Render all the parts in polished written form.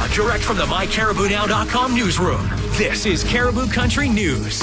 Now, direct from the MyCaribouNow.com newsroom, this is Caribou Country News.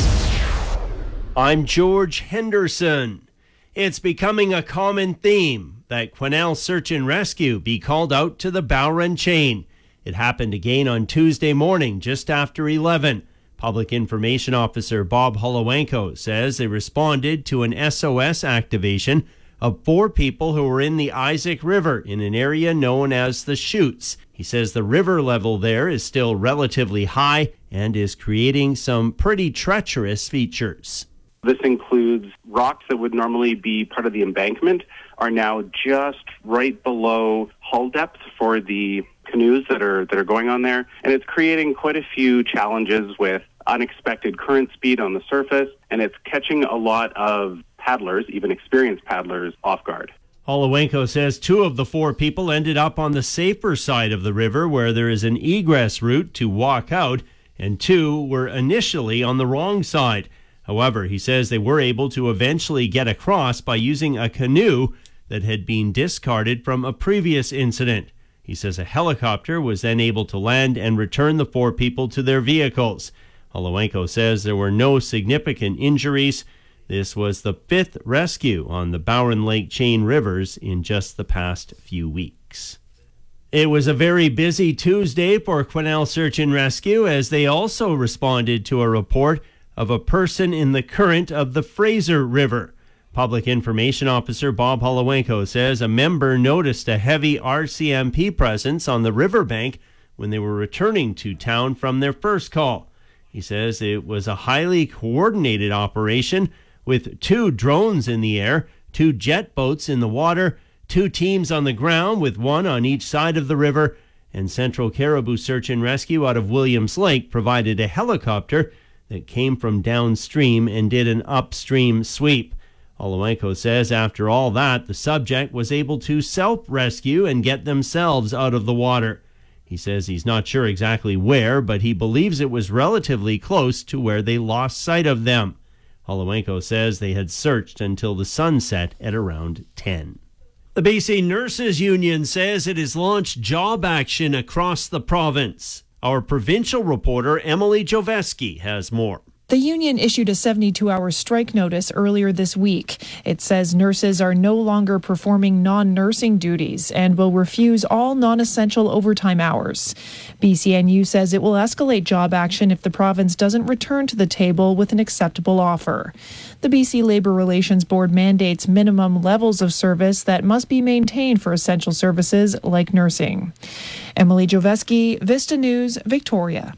I'm George Henderson. It's becoming a common theme that Quesnel Search and Rescue be called out to the Bowron chain. It happened again on Tuesday morning, just after 11. Public Information Officer Bob Holowenko says they responded to an SOS activation of 4 people who were in the Isaac River in an area known as the Chutes. He says the river level there is still relatively high and is creating some pretty treacherous features. This includes rocks that would normally be part of the embankment are now just right below hull depth for the canoes that are going on there. And it's creating quite a few challenges with unexpected current speed on the surface, and it's catching a lot of paddlers, even experienced paddlers, off guard. Holowenko says 2 of the 4 people ended up on the safer side of the river where there is an egress route to walk out, and 2 were initially on the wrong side. However, he says they were able to eventually get across by using a canoe that had been discarded from a previous incident. He says a helicopter was then able to land and return the 4 people to their vehicles. Holowenko says there were no significant injuries. This was the 5th rescue on the Bowron Lake chain rivers in just the past few weeks. It was a very busy Tuesday for Quesnel Search and Rescue as they also responded to a report of a person in the current of the Fraser River. Public Information Officer Bob Holowenko says a member noticed a heavy RCMP presence on the riverbank when they were returning to town from their first call. He says it was a highly coordinated operation with 2 drones in the air, 2 jet boats in the water, 2 teams on the ground with 1 on each side of the river, and Central Caribou Search and Rescue out of Williams Lake provided a helicopter that came from downstream and did an upstream sweep. Holowenko says after all that, the subject was able to self-rescue and get themselves out of the water. He says he's not sure exactly where, but he believes it was relatively close to where they lost sight of them. Holowenko says they had searched until the sun set at around 10. The BC Nurses Union says it has launched job action across the province. Our provincial reporter Emily Joveski has more. The union issued a 72-hour strike notice earlier this week. It says nurses are no longer performing non-nursing duties and will refuse all non-essential overtime hours. BCNU says it will escalate job action if the province doesn't return to the table with an acceptable offer. The BC Labour Relations Board mandates minimum levels of service that must be maintained for essential services like nursing. Emily Joveski, Vista News, Victoria.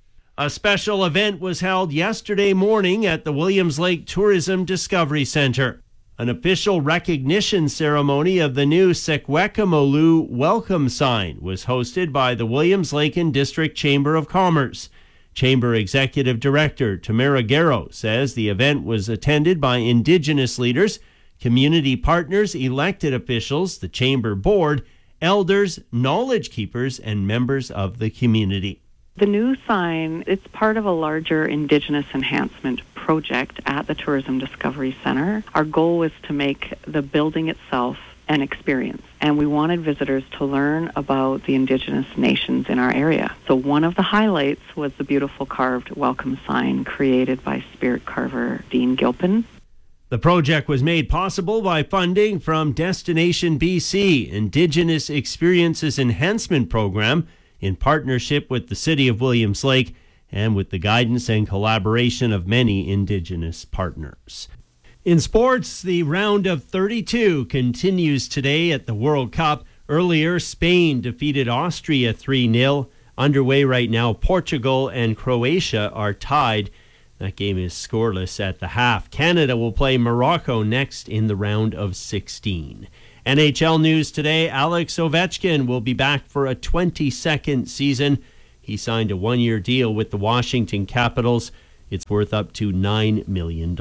A special event was held yesterday morning at the Williams Lake Tourism Discovery Centre. An official recognition ceremony of the new Sekwekamolu welcome sign was hosted by the Williams Lake and District Chamber of Commerce. Chamber Executive Director Tamara Garrow says the event was attended by Indigenous leaders, community partners, elected officials, the Chamber Board, elders, knowledge keepers, and members of the community. The new sign, it's part of a larger Indigenous enhancement project at the Tourism Discovery Centre. Our goal was to make the building itself an experience, and we wanted visitors to learn about the Indigenous nations in our area. So one of the highlights was the beautiful carved welcome sign created by spirit carver Dean Gilpin. The project was made possible by funding from Destination BC, Indigenous Experiences Enhancement Program, in partnership with the City of Williams Lake and with the guidance and collaboration of many Indigenous partners. In sports, the round of 32 continues today at the World Cup. Earlier, Spain defeated Austria 3-0. Underway right now, Portugal and Croatia are tied. That game is scoreless at the half. Canada will play Morocco next in the round of 16. NHL news today, Alex Ovechkin will be back for a 22nd season. He signed a 1-year deal with the Washington Capitals. It's worth up to $9 million.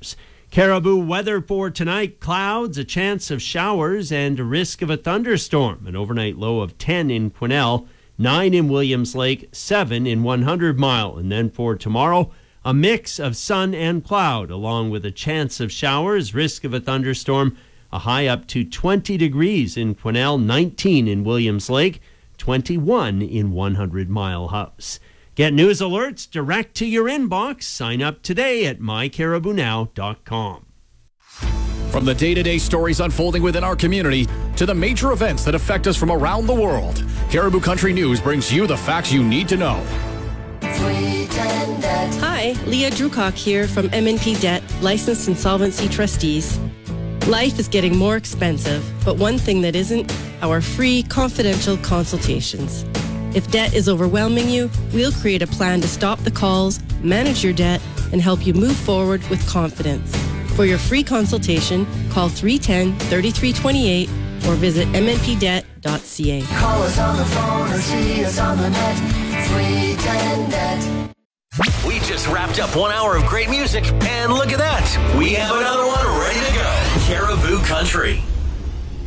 Caribou weather for tonight, clouds, a chance of showers, and a risk of a thunderstorm. An overnight low of 10 in Quesnel, 9 in Williams Lake, 7 in 100 Mile. And then for tomorrow, a mix of sun and cloud, along with a chance of showers, risk of a thunderstorm. A high up to 20 degrees in Quesnel, 19 in Williams Lake, 21 in 100 Mile House. Get news alerts direct to your inbox. Sign up today at mycaribounow.com. From the day-to-day stories unfolding within our community to the major events that affect us from around the world, Caribou Country News brings you the facts you need to know. Hi, Leah Drucock here from MNP Debt, licensed insolvency trustees. Life is getting more expensive, but one thing that isn't, our free confidential consultations. If debt is overwhelming you, we'll create a plan to stop the calls, manage your debt, and help you move forward with confidence. For your free consultation, call 310-3328 or visit mnpdebt.ca. Call us on the phone or see us on the net. 310-NET. We just wrapped up 1 hour of great music, and look at that. We have another one ready to go. Caribou Country.